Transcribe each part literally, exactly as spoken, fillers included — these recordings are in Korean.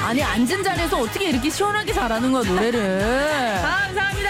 아니 앉은 자리에서 어떻게 이렇게 시원하게 잘하는 거야 노래를. 감사합니다.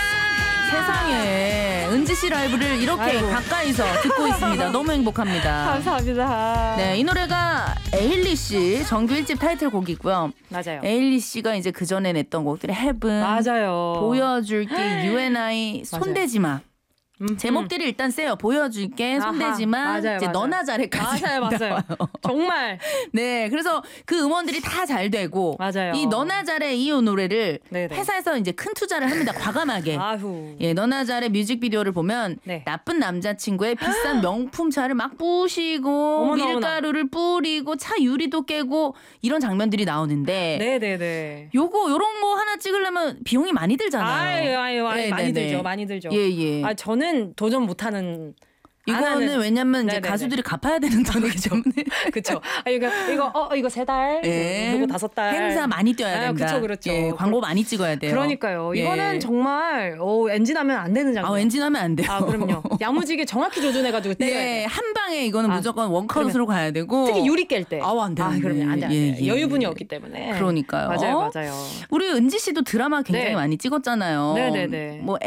세상에 은지 씨 라이브를 이렇게 아이고. 가까이서 듣고 있습니다. 너무 행복합니다. 감사합니다. 네, 이 노래가 에일리 씨 정규 일 집 타이틀곡이고요. 맞아요. 에일리 씨가 이제 그 전에 냈던 곡들이 Heaven, 맞아요. 보여줄게, You and I, 손대지 마. 음, 제목들이 일단 세요. 보여줄게, 손대지 마, 아하, 맞아요, 이제 맞아요. 너나 잘해까지. 맞아요, 맞아요. 나와요. 정말 네, 그래서 그 음원들이 다 잘 되고 맞아요. 이 너나 잘해 이 노래를 네네. 회사에서 이제 큰 투자를 합니다. 과감하게. 아후. 예, 너나 잘해 뮤직비디오를 보면 네. 나쁜 남자친구의 비싼 명품 차를 막 부시고 어머나, 밀가루를 뿌리고 차 유리도 깨고 이런 장면들이 나오는데 네네네. 요거 요런 거 하나 찍으려면 비용이 많이 들잖아요. 아유, 아유, 아유, 네, 많이 네, 들죠, 네. 많이 들죠. 예, 예. 아, 저는 도전 못하는. 안 이거는 하는- 왜냐면 이제 네네네. 가수들이 갚아야 되는 돈이기 때문에. 그쵸. 아, 이거, 이거, 어, 이거 세 달, 예. 이거 다섯 달. 행사 많이 뛰어야 아, 된다. 그쵸, 그렇죠. 예, 광고 많이 찍어야 돼요. 그러니까요. 예. 이거는 정말, 어, 엔진하면 안 되는 장면. 아, 엔진하면 안 돼요. 아, 그럼요. 야무지게 정확히 조준해가지고 때려야 네, 돼요. 한 방에 이거는 아, 무조건 원카웃으로 가야 되고. 특히 유리 깰 때. 아우, 안 돼, 안 아, 돼. 그럼요. 안 돼, 안 돼. 예, 예. 여유분이 없기 때문에. 그러니까요. 맞아요, 맞아요. 우리 은지 씨도 드라마 굉장히 네. 많이 찍었잖아요. 네네네. 뭐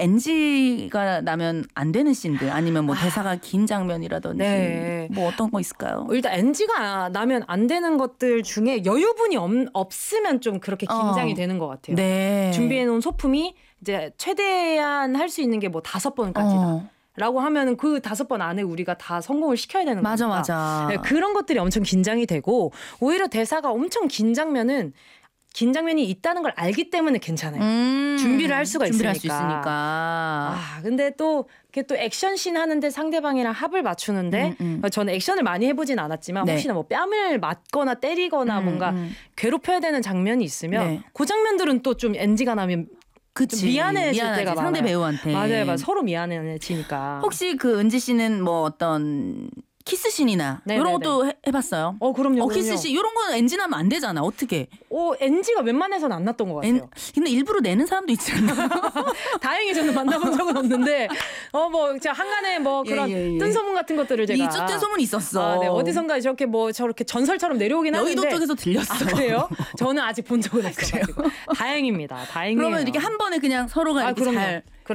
엔지가 나면 안 되는 씬들 아니면 뭐 대사가 긴 장면이라든지 네. 뭐 어떤 거 있을까요? 일단 엔지가 나면 안 되는 것들 중에 여유분이 없, 없으면 좀 그렇게 긴장이 어. 되는 것 같아요. 네. 준비해놓은 소품이 이제 최대한 할 수 있는 게 뭐 다섯 번까지다. 어. 라고 하면은 그 다섯 번 안에 우리가 다 성공을 시켜야 되는 맞아, 거니까. 맞아. 네, 그런 것들이 엄청 긴장이 되고 오히려 대사가 엄청 긴 장면은 긴 장면이 있다는 걸 알기 때문에 괜찮아요. 음, 준비를 할 수가 준비를 있으니까. 할 수 있으니까. 아, 근데 또, 그게 또 액션씬 하는데 상대방이랑 합을 맞추는데, 음, 음. 저는 액션을 많이 해보진 않았지만, 네. 혹시나 뭐 뺨을 맞거나 때리거나 음, 뭔가 음. 괴롭혀야 되는 장면이 있으면, 네. 그 장면들은 또 좀 엔지가 나면, 그치. 좀 미안해질 미안하지, 때가 상대 많아요. 배우한테. 맞아요, 맞아요. 서로 미안해지니까. 혹시 그 은지 씨는 뭐 어떤 키스신이나 네, 이런 네, 것도 해, 해봤어요? 어, 그럼요. 어, 그럼요. 키스신 이런 거는 엔진하면 안 되잖아. 어떻게? 어, 엔지가 웬만해서는 안 났던 것 같아요. 엔, 근데 일부러 내는 사람도 있지 않나요? 다행히 저는 만나본 적은 없는데, 어, 뭐, 제가 한간에 뭐 예, 그런 예, 예. 뜬 소문 같은 것들을 제가. 이 쯧뜬 소문이 있었어. 아, 네. 어디선가 저렇게 뭐 저렇게 전설처럼 내려오긴 하는데. 여의도 쪽에서 들렸어. 아, 그래요? 저는 아직 본 적은 없어가지고. 다행입니다. 다행이에요. 그러면 이렇게 한 번에 그냥 서로가 아, 이렇게 그럼요. 잘